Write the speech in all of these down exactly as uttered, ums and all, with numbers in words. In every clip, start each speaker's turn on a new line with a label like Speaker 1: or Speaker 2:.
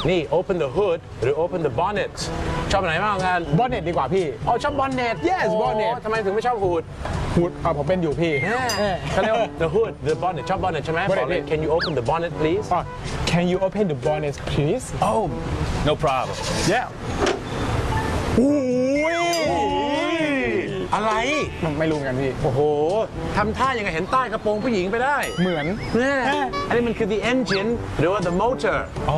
Speaker 1: นี่ open the hood หรือ open the bonnet ชอบไหนมากกัน
Speaker 2: bonnet ดีกว่าพี่
Speaker 1: อ๋อชอบ bonnet
Speaker 2: yes bonnet
Speaker 1: ทำไมถึงไม่ชอบ hood
Speaker 2: hood อ่าผมเป็นอยู่พี่
Speaker 1: เขาเรียก the hood the bonnet ชอบ bonnet ใช่ไหม Can you open the bonnet please
Speaker 2: Can you open the bonnet please
Speaker 1: Oh no problem
Speaker 2: Yeah อุ้ย
Speaker 1: อะไร
Speaker 2: ไม่รู้กันพี่
Speaker 1: โอ้โหทำท่ายังไงเห็นใต้กระโปรงผู้หญิงไปได้
Speaker 2: เหมือน
Speaker 1: อันนี้มันคือ the engine หรือว่า the motor
Speaker 2: อ๋อ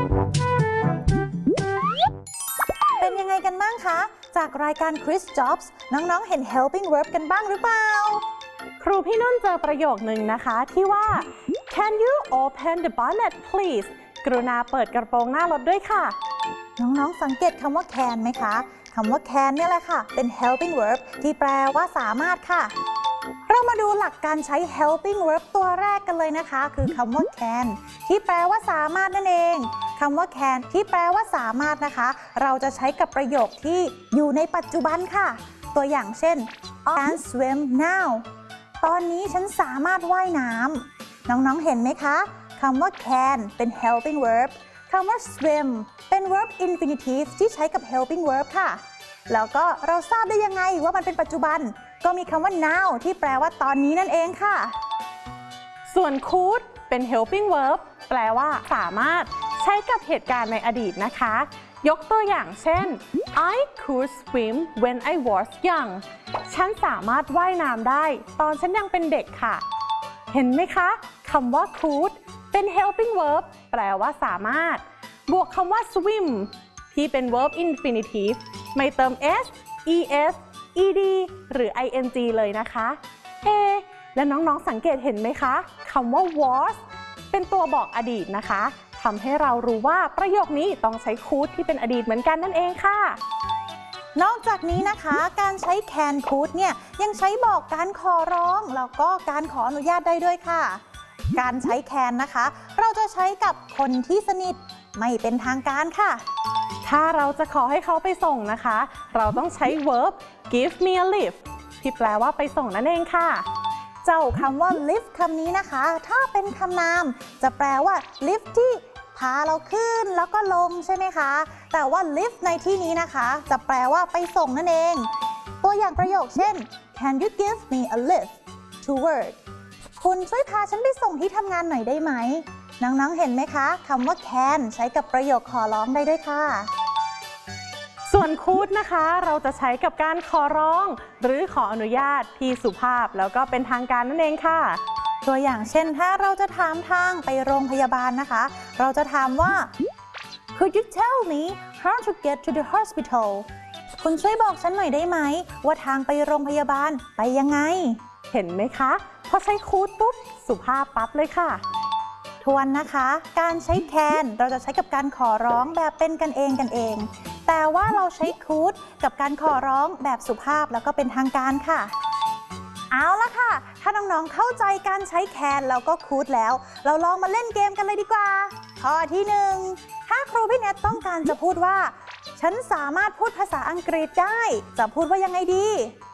Speaker 3: เป็นยังไงกันบ้างคะจากรายการ Quiz Jobs น้องๆเห็น helping verb กันบ้างหรือเปล่า
Speaker 4: ครูพี่นุ่นเจอประโยคนึงนะคะที่ว่า Can you open the bonnet please กรุณาเปิดกระโปรงหน้ารถด้วยค่ะ
Speaker 3: น้องๆสังเกตคำว่า can ไหมคะคำว่า can เนี่ยแหละค่ะเป็น helping verb ที่แปลว่าสามารถค่ะเรามาดูหลักการใช้ helping verb ตัวแรกกันเลยนะคะคือคำว่า can ที่แปลว่าสามารถนั่นเองคำว่า can ที่แปลว่าสามารถนะคะเราจะใช้กับประโยคที่อยู่ในปัจจุบันค่ะตัวอย่างเช่น I can swim now ตอนนี้ฉันสามารถว่ายน้ำน้องๆเห็นไหมคะคำว่า can เป็น helping verb คำว่า swim เป็น verb infinitive ที่ใช้กับ helping verb ค่ะแล้วก็เราทราบได้ยังไงว่ามันเป็นปัจจุบันก็มีคำว่า now ที่แปลว่าตอนนี้นั่นเองค่ะ
Speaker 4: ส่วน could เป็น helping verb แปลว่าสามารถใช้กับเหตุการณ์ในอดีตนะคะยกตัวอย่างเช่น I could swim when I was young ฉันสามารถว่ายน้ำได้ตอนฉันยังเป็นเด็กค่ะเห็นไหมคะคำว่า could เป็น helping verb แปลว่าสามารถบวกคำว่า swim ที่เป็น verb infinitive ไม่เติม s es ed หรือ ing เลยนะคะเอและน้องๆสังเกตเห็นไหมคะคำว่า was เป็นตัวบอกอดีตนะคะทำให้เรารู้ว่าประโยคนี้ต้องใช้ could ที่เป็นอดีตเหมือนกันนั่นเองค่ะ
Speaker 3: นอกจากนี้นะคะการใช้ can could เนี่ยยังใช้บอกการขอร้องแล้วก็การขออนุญาตได้ด้วยค่ะการใช้ can นะคะเราจะใช้กับคนที่สนิทไม่เป็นทางการค่ะ
Speaker 4: ถ้าเราจะขอให้เขาไปส่งนะคะเราต้องใช้ verb give me a lift ที่แปลว่าไปส่งนั่นเองค่ะ
Speaker 3: เจ้าคำว่า lift คำนี้นะคะถ้าเป็นคำนามจะแปลว่า lift ที่พาเราขึ้นแล้วก็ลงใช่ไหมคะแต่ว่า lift ในที่นี้นะคะจะแปลว่าไปส่งนั่นเองตัวอย่างประโยคเช่น Can you give me a lift to work คุณช่วยพาฉันไปส่งที่ทำงานหน่อยได้ไหมน้องๆเห็นไหมคะคำว่า can ใช้กับประโยคขอร้องได้ด้วยค่ะ
Speaker 4: ส่วน could นะคะเราจะใช้กับการขอร้องหรือขออนุญาตที่สุภาพแล้วก็เป็นทางการนั่นเองค่ะ
Speaker 3: ตัวอย่างเช่นถ้าเราจะถามทางไปโรงพยาบาลนะคะเราจะถามว่า Could you tell me how to get to the hospital คุณช่วยบอกฉันหน่อยได้ไหมว่าทางไปโรงพยาบาลไปยังไง
Speaker 4: เห็นไหมคะพอใช้ could ปุ๊บสุภาพปั๊บเลยค่ะ
Speaker 3: ทวนนะคะการใช้ can เราจะใช้กับการขอร้องแบบเป็นกันเองกันเองแต่ว่าเราใช้ could กับการขอร้องแบบสุภาพแล้วก็เป็นทางการค่ะเอาละค่ะถ้าน้องๆเข้าใจการใช้ can แล้วก็ could แล้วเราลองมาเล่นเกมกันเลยดีกว่าข้อที่หนึ่งถ้าครูพี่เนทต้องการจะพูดว่าฉันสามารถพูดภาษาอังกฤษได้จะพูดว่ายังไงดี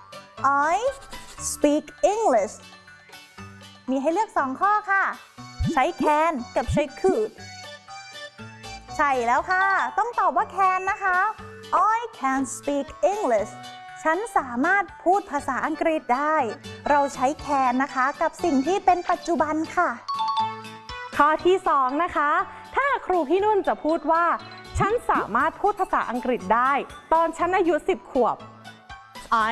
Speaker 3: I speak English มีให้เลือกสองข้อค่ะใช้ can กับใช้ could ใช่แล้วค่ะต้องตอบว่า can นะคะ I can speak English ฉันสามารถพูดภาษาอังกฤษได้เราใช้ can นะคะกับสิ่งที่เป็นปัจจุบันค่ะ
Speaker 4: ข้อที่สองนะคะถ้าครูพี่นุ่นจะพูดว่าฉันสามารถพูดภาษาอังกฤษได้ตอนฉันอายุสิบขวบ I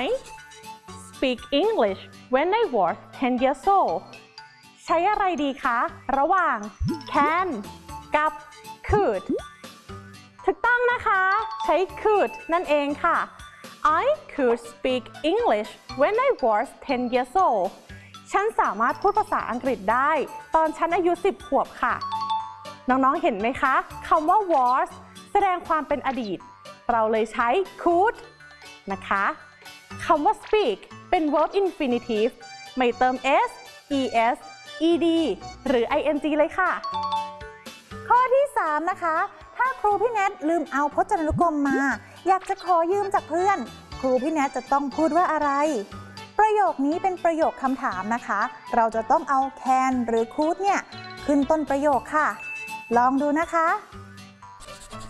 Speaker 4: speak English when I was ten years old ใช้อะไรดีคะระหว่าง can กับ could ถูกต้องนะคะใช้ could นั่นเองค่ะ I could speak English when I was ten years old ฉันสามารถพูดภาษาอังกฤษได้ตอนฉันอายุสิบขวบค่ะน้องๆเห็นไหมคะคำว่า was แสดงความเป็นอดีตเราเลยใช้ could นะคะคำว่า speak เป็น verb infinitive ไม่เติม s es ed หรือ ing เลยค่ะ
Speaker 3: ข้อที่สามนะคะถ้าครูพี่แนทลืมเอาพจนานุกรมมาอยากจะขอยืมจากเพื่อนครูพี่แนทจะต้องพูดว่าอะไรประโยคนี้เป็นประโยคคำถามนะคะเราจะต้องเอา can หรือ could เนี่ยขึ้นต้นประโยคค่ะลองดูนะคะ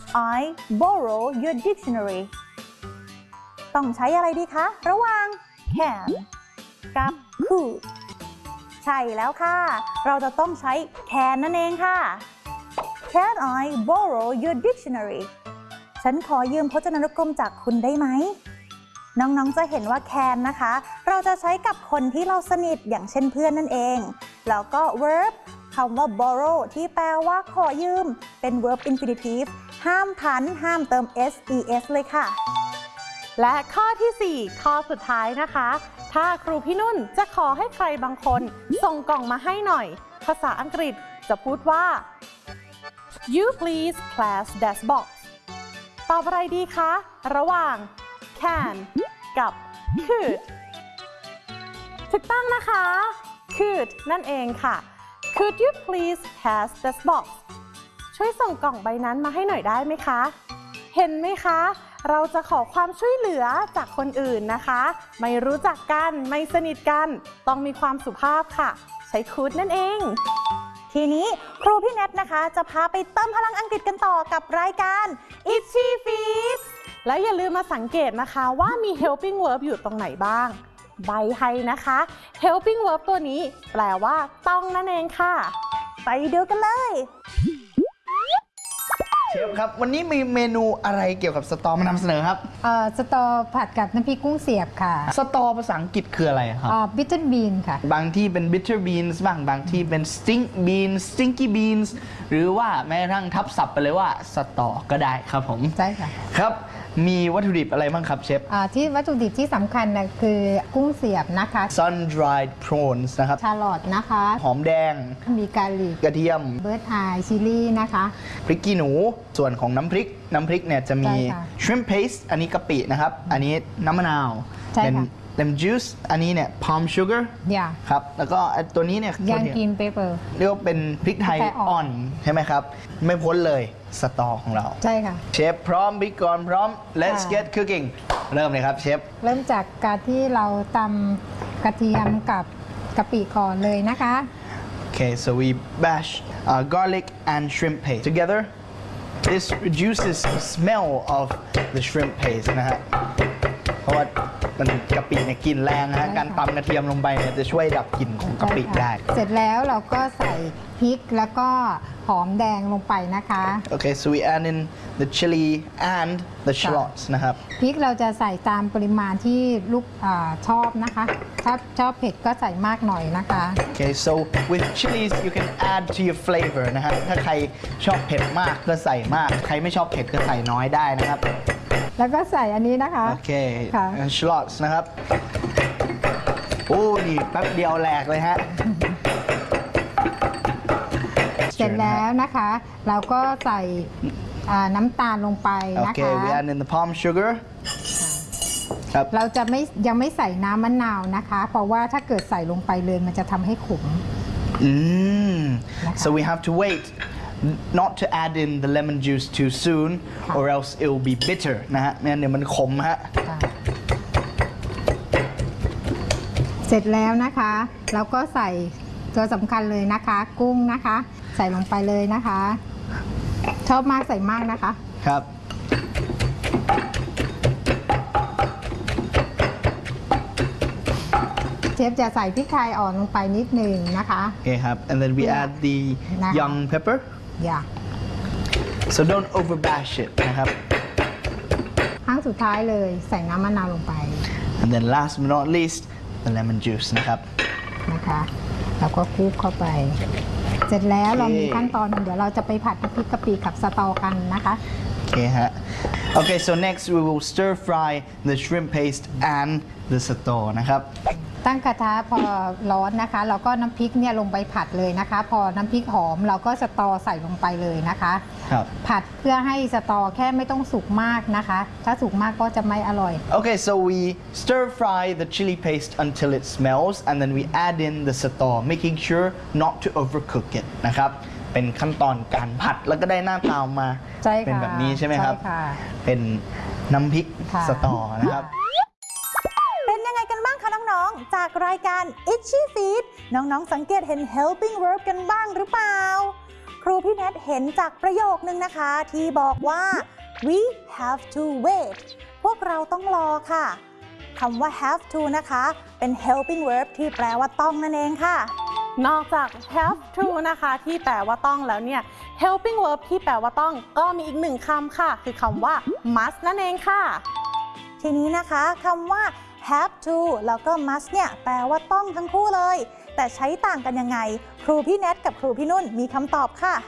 Speaker 3: I borrow your dictionary ต้องใช้อะไรดีคะระหว่าง can กับ could ใช่แล้วค่ะ เราจะต้องใช้ can นั่นเองค่ะ Can I borrow your dictionary ฉันขอยืมพจนานุกรมจากคุณได้ไหม น้องๆจะเห็นว่า can นะคะ เราจะใช้กับคนที่เราสนิทอย่างเช่นเพื่อนนั่นเอง แล้วก็ verb คำว่า borrow ที่แปลว่าขอยืม เป็น verb infinitive ห้ามพันห้ามเติม ses เลยค่ะ
Speaker 4: และข้อที่สี่ข้อสุดท้ายนะคะ ถ้าครูพี่นุ่นจะขอให้ใครบางคนส่งกล่องมาให้หน่อย ภาษาอังกฤษจะพูดว่า you please class dash box ตอบอะไรดีคะ ระหว่าง can กับ could ถูกต้องนะคะ could นั่นเองค่ะ could you please pass this box ช่วยส่งกล่องใบนั้นมาให้หน่อยได้ไหมคะ เห็นไหมคะ เราจะขอความช่วยเหลือจากคนอื่นนะคะ ไม่รู้จักกันไม่สนิทกันต้องมีความสุภาพค่ะ ใช้ could นั่นเอง
Speaker 3: ทีนี้ครูพี่แนทนะคะจะพาไปเติมพลังอังกฤษกันต่อกับรายการ Itchy Feet
Speaker 4: แล้วอย่าลืมมาสังเกตนะคะว่ามี helping verb อยู่ตรงไหนบ้าง ใบให้นะคะ helping verb ตัวนี้แปลว่าต้องนั่นเองค่ะ
Speaker 3: ไปดูกันเลย
Speaker 5: เชฟครับวันนี้มีเมนูอะไรเกี่ยวกับสตอมานำเสนอครับ
Speaker 6: เอ่อสตอผัดกับน้ำพริกกุ้งเสียบค่ะ
Speaker 5: สตอภาษาอังกฤษคืออะไรครับ
Speaker 6: บิทเทิลบีนค่ะ
Speaker 5: บางที่เป็น bitter beans บ้างบางที่เป็น stink beans stinky beans หรือว่าแม้กระทั่งทับศัพท์ไปเลยว่าสตอก็ได้ครับผม
Speaker 6: ใช่ค่ะ
Speaker 5: ครับมีวัตถุดิบอะไรบ้างครับเชฟ
Speaker 6: อ่าที่วัตถุดิบที่สำคัญนะคือกุ้งเสียบนะคะ
Speaker 5: sun dried prawns นะครับ
Speaker 6: ชาลอตนะคะ
Speaker 5: หอมแดง
Speaker 6: มีกาลิก
Speaker 5: กระเทียม
Speaker 6: เบิร์ดไอชิลลี่นะคะ
Speaker 5: พริกขี้หนูส่วนของน้ำพริกน้ำพริกเนี่ยจะมี
Speaker 6: ใช่ค่ะ
Speaker 5: shrimp paste อันนี้กะปินะครับ อันนี้น้ำมะนาว
Speaker 6: ใช่
Speaker 5: เป็น
Speaker 6: ค่ะ
Speaker 5: lemon juice อันนี้เนี่ย palm sugar
Speaker 6: อย่า
Speaker 5: ครับแล้วก็ไอ้ตัวนี้เนี่ย
Speaker 6: ยังกินเปเปอร์
Speaker 5: เรียกว่าเป็นพริกไทย
Speaker 6: พริกไทยอ่อน
Speaker 5: อ่อนใช่ไหมครับ ไม่พ้นเลยสตอของเรา
Speaker 6: ใช่ค่ะ
Speaker 5: เชฟพร้อมพริกก่อนพร้อม let's
Speaker 6: ค่ะ
Speaker 5: get cooking เริ่มเลยครับเชฟ
Speaker 6: เริ่มจากการที่เราตำกระเทียมกับกะปิก่อนเลยนะคะ
Speaker 5: Okay so we bash uh, garlic and shrimp paste together this reduces the smell of the shrimp paste นะฮะเพราะว่ามันกะปิเนี่ยกลิ่นแรงนะฮะ
Speaker 6: ใช่ค่ะ
Speaker 5: การตำกระเทียมลงไปเนี่ยจะช่วยดับกลิ่นของกะปิได้
Speaker 6: เสร็จแล้วเราก็ใส่พริกแล้วก็หอมแดงลงไปนะคะ
Speaker 5: Okay so we add in the chili and the shallots นะครับ
Speaker 6: พริกเราจะใส่ตามปริมาณที่ลูกอาชอบนะคะ ถ้าชอบเผ็ดก็ใส่มากหน่อยนะคะ
Speaker 5: Okay so with chilies you can add to your flavor นะฮะถ้าใครชอบเผ็ดมากก็ใส่มาก ใครไม่ชอบเผ็ดก็ใส่น้อยได้นะครับ
Speaker 6: แล้วก็ใส่อันนี้นะคะ
Speaker 5: โอเค
Speaker 6: ค่ะ
Speaker 5: and shallots นะครับ โอ้นี่แป๊บเดียวแหลกเลยฮะ
Speaker 6: เสร็จแล้วนะคะ เราก็ใส่อ่าน้ำตาลลงไปนะคะ
Speaker 5: Okay we add in the palm sugar ครับ
Speaker 6: เราจะไม่ยังไม่ใส่น้ำมะนาวนะคะ เพราะว่าถ้าเกิดใส่ลงไปเลยมันจะทำให้ขม
Speaker 5: อืม
Speaker 6: นะคะ
Speaker 5: so we have to wait not to add in the lemon juice too soon
Speaker 6: ค่ะ
Speaker 5: or else it will be bitter นะฮะไม่งั้นเดี๋ยวมันขมฮะ
Speaker 6: ค่ะเสร็จแล้วนะคะ เราก็ใส่ตัวสำคัญเลยนะคะ กุ้งนะคะ ใส่ลงไปเลยนะคะ ชอบมากใส่มากนะคะ
Speaker 5: ครับ
Speaker 6: เชฟจะใส่พริกไทยอ่อนลงไปนิดหนึ่งนะคะ
Speaker 5: โอเคครับ and then we
Speaker 6: Yeah.
Speaker 5: add the
Speaker 6: นะคะ
Speaker 5: young pepper
Speaker 6: อย่า
Speaker 5: so don't overbash it นะครับ
Speaker 6: ครั้งสุดท้ายเลยใส่น้ำมะนาวลงไป
Speaker 5: and then last but not least the lemon juice นะครับ
Speaker 6: นะคะแล้วก็คลุกเข้าไป เสร็จแล้ว
Speaker 5: โอเค
Speaker 6: เรามีขั้นตอนหนึ่งเดี๋ยวเราจะไปผัดน้ำพริกกะปิกับสตอกันนะคะ
Speaker 5: โอเคฮะ okay so next we will stir fry the shrimp paste and the sato นะครับ
Speaker 6: ตั้งกระทะพอร้อนนะคะเราก็น้ำพริกเนี่ยลงไปผัดเลยนะคะ พอน้ำพริกหอมเราก็สตอใส่ลงไปเลยนะคะ
Speaker 5: ครับ
Speaker 6: ผัดเพื่อให้สตอแค่ไม่ต้องสุกมากนะคะ ถ้าสุกมากก็จะไม่อร่อย
Speaker 5: Okay, so we stir fry the chili paste until it smells and then we add in the sato, making sure not to overcook it นะครับ เป็นขั้นตอนการผัดแล้วก็ได้หน้าตาออกมา
Speaker 6: ใช่ค่ะ
Speaker 5: เป็นแบบนี้ใช่ไหมครับ
Speaker 6: ใช่ค่ะ
Speaker 5: เป็นน้ำพริก
Speaker 6: ค่ะ
Speaker 5: สตอนะครับ
Speaker 3: เป็นยังไงกันบ้างคะน้องๆ จากรายการ Itchy Feet น้องๆ สังเกตเห็น helping verb กันบ้างหรือเปล่าครูพี่เนทเห็นจากประโยคนึงนะคะที่บอกว่า we have to wait พวกเราต้องรอค่ะคำว่า have to นะคะเป็น helping verb ที่แปลว่าต้องนั่นเองค่ะ
Speaker 4: นอกจาก have to นะคะที่แปลว่าต้องแล้วเนี่ย helping verb ที่แปลว่าต้องก็มีอีกหนึ่งคำค่ะคือคำว่า must นั่นเองค่ะ
Speaker 3: ทีนี้นะคะคำว่า have to แล้วก็ must เนี่ยแปลว่าต้องทั้งคู่เลยแต่ใช้ต่างกันยังไงครูพี่เนทกับครูพี่นุ่นมีคำตอบค่ะ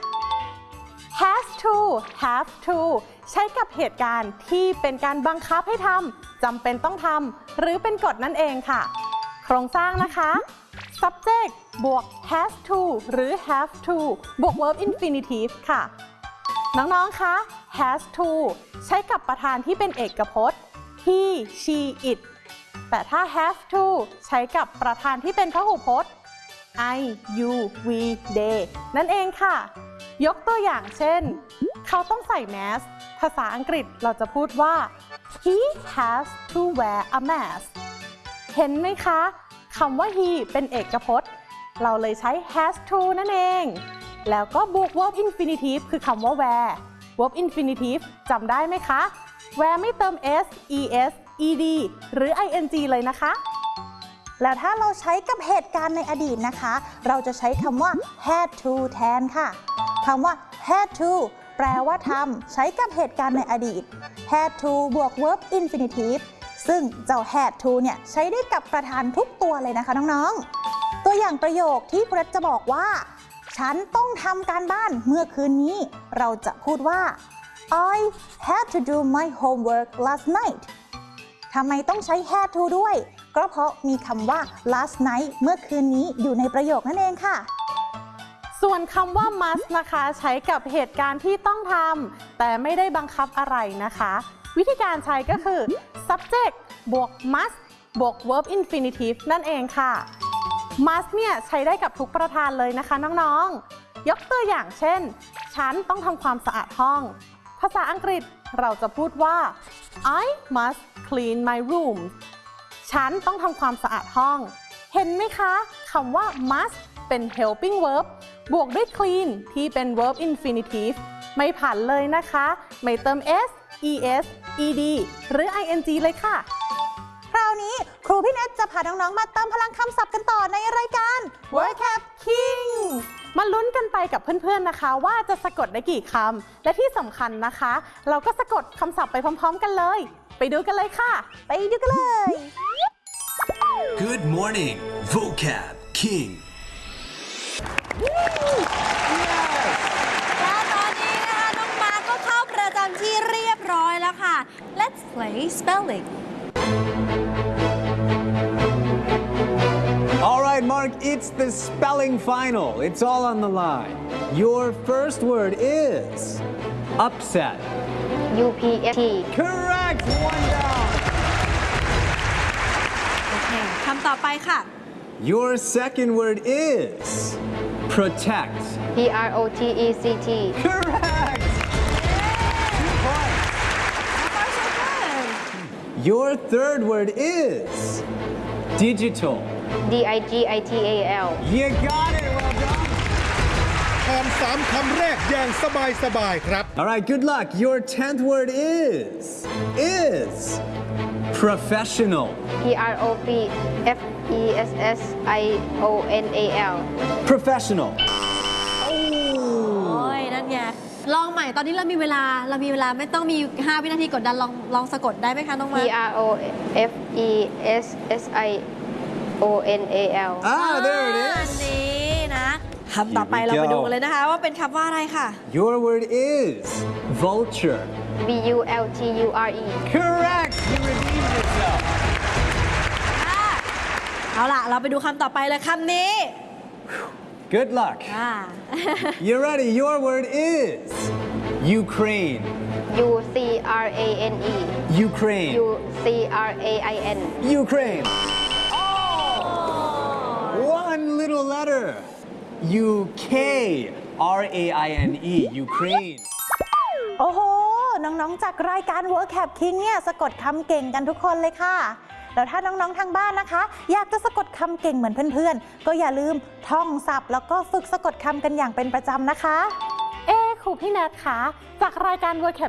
Speaker 4: has to have to ใช้กับเหตุการณ์ที่เป็นการบังคับให้ทำจำเป็นต้องทำหรือเป็นกฎนั่นเองค่ะโครงสร้างนะคะ subject บวก has to หรือ have to บวก verb infinitive ค่ะน้องๆคะ has to ใช้กับประธานที่เป็นเอกพจน์ he she it แต่ถ้า have to ใช้กับประธานที่เป็นพหูพจน์ I you we they นั่นเองค่ะยกตัวอย่างเช่นเขาต้องใส่แมสภาษาอังกฤษเราจะพูดว่า he has to wear a mask เห็นไหมคะคำว่า he เป็นเอกพจน์เราเลยใช้ has to นั่นเองแล้วก็บวก verb infinitive คือคำว่า wear verb infinitive จำได้ไหมคะ wear ไม่เติม s es ed หรือ ing เลยนะคะ
Speaker 3: แล้วถ้าเราใช้กับเหตุการณ์ในอดีตนะคะเราจะใช้คำว่า had to แทนค่ะคำว่า had to แปลว่าทำใช้กับเหตุการณ์ในอดีต had to บวก verb infinitive ซึ่งเจ้า had to เนี่ยใช้ได้กับประธานทุกตัวเลยนะคะน้องๆตัวอย่างประโยคที่ครูจะบอกว่าฉันต้องทำการบ้านเมื่อคืนนี้เราจะพูดว่า I had to do my homework last night ทำไมต้องใช้ had to ด้วยก็เพราะมีคำว่า last night เมื่อคืนนี้อยู่ในประโยคนั่นเองค่ะ
Speaker 4: ส่วนคำว่า must นะคะใช้กับเหตุการณ์ที่ต้องทำแต่ไม่ได้บังคับอะไรนะคะวิธีการใช้ก็คือ subject บวก must บวก verb infinitive นั่นเองค่ะ must เนี่ยใช้ได้กับทุกประธานเลยนะคะน้องๆยกตัวอย่างเช่นฉันต้องทำความสะอาดห้องภาษาอังกฤษเราจะพูดว่า I must clean my room ฉันต้องทำความสะอาดห้องเห็นไหมคะคำว่า must เป็น helping verb บวกด้วย clean ที่เป็น verb infinitive ไม่ผันเลยนะคะไม่เติม s es ed หรือ ing เลยค่ะ
Speaker 3: คราวนี้ครูพี่เนทจะพาน้องๆมาเติมพลังคำศัพท์กันต่อในรายการ Vocab King
Speaker 4: มาลุ้นกันไปกับเพื่อนๆนะคะว่าจะสะกดได้กี่คำและที่สำคัญนะคะเราก็สะกดคำศัพท์ไปพร้อมๆกันเลยไปดูกันเลยค่ะ
Speaker 3: ไปดูกันเลย
Speaker 7: Good morning Vocab King
Speaker 8: และตอนนี้นะคะน้องมาร์คก็เข้าประจำที่เรียบร้อยแล้วค่ะ Let's play spelling
Speaker 9: All right, Mark, it's the spelling final. It's all on the line. Your first word is upset.
Speaker 10: U P S T
Speaker 9: Correct. One down.
Speaker 8: โอเคคำต่อไปค่ะ
Speaker 9: Your second word is protect.
Speaker 10: P R O T E C T
Speaker 9: Correct. Two points. Your third word is digital.
Speaker 10: D I G I T A L
Speaker 9: You got it. Well done.
Speaker 11: ผ่านสามคำแรกอย่างสบายๆครับ
Speaker 9: All right, good luck. Your tenth word is is professional.
Speaker 10: P R O F F E S S I O N A L
Speaker 9: Professional.
Speaker 8: โอ้ยนั่นไงลองใหม่ตอนนี้เรามีเวลาเรามีเวลาไม่ต้องมีห้าวินาทีกดดันลองลองสะกดได้ไหมคะน้องมา
Speaker 10: P R O F E S S I O N A L
Speaker 9: Ah, there it
Speaker 8: อัน
Speaker 9: is.
Speaker 8: นี้นะคำต่อไปเราไปดูกันเลยนะคะว่าเป็นคำว่าอะไรค่ะ
Speaker 9: Your word is vulture.
Speaker 10: V U L T U R E
Speaker 9: Correct. You redeemed yourself.
Speaker 8: เอาล่ะเราไปดูคำต่อไปเลยคำนี้
Speaker 9: Good luck.
Speaker 8: อ่า
Speaker 9: You ready? Your word is Ukraine.
Speaker 10: U C R A N E
Speaker 9: Ukraine.
Speaker 10: U C R A I N
Speaker 9: Ukraine. One little letter. U K R A I N E Ukraine
Speaker 3: โอ้โหน้องๆจากรายการ Vocab King เนี่ยสะกดคำเก่งกันทุกคนเลยค่ะแล้วถ้าน้องๆทางบ้านนะคะ อยากจะสะกดคำเก่งเหมือนเพื่อนๆก็อย่าลืมท่องศัพท์แล้วก็ฝึกสะกดคำกันอย่างเป็นประจำนะคะ
Speaker 4: เอ๊ะครูพี่แนทคะจากรายการ Vocab